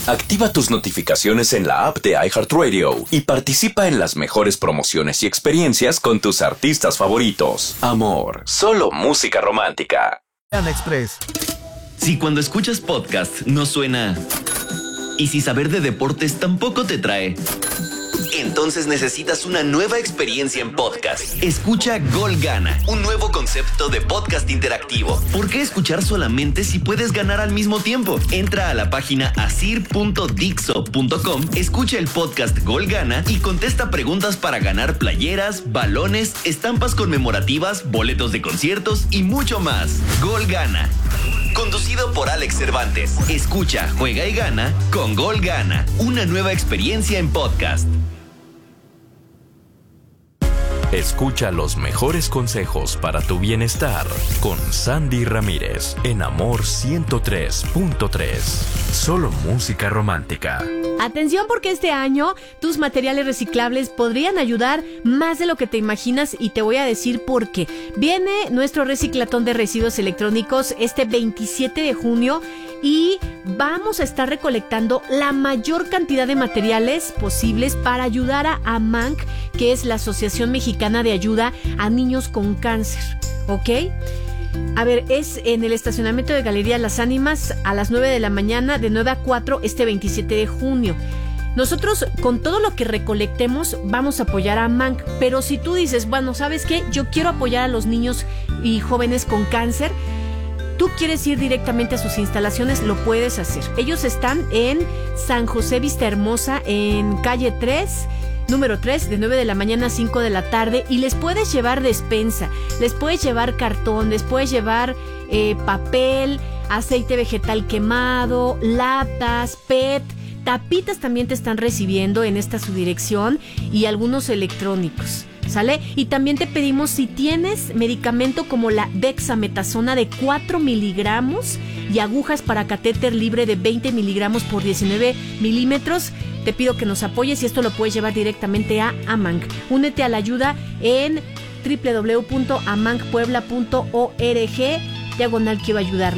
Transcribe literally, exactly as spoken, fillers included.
Activa tus notificaciones en la app de iHeartRadio y participa en las mejores promociones y experiencias con tus artistas favoritos. Amor, solo música romántica. Express. Si cuando escuchas podcast no suena... Y si saber de deportes tampoco te trae... Entonces necesitas una nueva experiencia en podcast. Escucha Gol Gana, un nuevo concepto de podcast interactivo. ¿Por qué escuchar solamente si puedes ganar al mismo tiempo? Entra a la página asir punto dixo punto com, escucha el podcast Gol Gana y contesta preguntas para ganar playeras, balones, estampas conmemorativas, boletos de conciertos y mucho más. Gol Gana. Conducido por Alex Cervantes. Escucha, juega y gana con Gol Gana. Una nueva experiencia en podcast. Escucha los mejores consejos para tu bienestar con Sandy Ramírez en Amor ciento tres punto tres. Solo música romántica. Atención, porque este año tus materiales reciclables podrían ayudar más de lo que te imaginas, y te voy a decir por qué. Viene nuestro reciclatón de residuos electrónicos este veintisiete de junio y vamos a estar recolectando la mayor cantidad de materiales posibles para ayudar a AMANC, que es la Asociación Mexicana de Ayuda a Niños con Cáncer, ¿ok? A ver, es en el estacionamiento de Galería Las Ánimas a las nueve de la mañana, de nueve a cuatro, este veintisiete de junio. Nosotros, con todo lo que recolectemos, vamos a apoyar a AMANC, pero si tú dices, bueno, ¿sabes qué? Yo quiero apoyar a los niños y jóvenes con cáncer, tú quieres ir directamente a sus instalaciones, lo puedes hacer. Ellos están en San José Vista Hermosa, en calle tres, número tres, de nueve de la mañana a cinco de la tarde, y les puedes llevar despensa, les puedes llevar cartón, les puedes llevar eh, papel, aceite vegetal quemado, latas, P E T, tapitas también te están recibiendo en esta su dirección, y algunos electrónicos, ¿sale? Y también te pedimos, si tienes medicamento como la dexametasona de cuatro miligramos y agujas para catéter libre de veinte miligramos por diecinueve milímetros, te pido que nos apoyes, y esto lo puedes llevar directamente a AMANC. Únete a la ayuda en doble u doble u doble u punto amanc puebla punto org, diagonal quiero ayudar.